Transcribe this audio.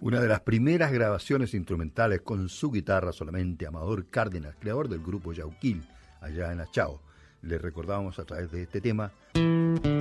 Una de las primeras grabaciones instrumentales con su guitarra solamente, Amador Cárdenas, creador del grupo Yauquil, allá en Achao. Le recordábamos a través de este tema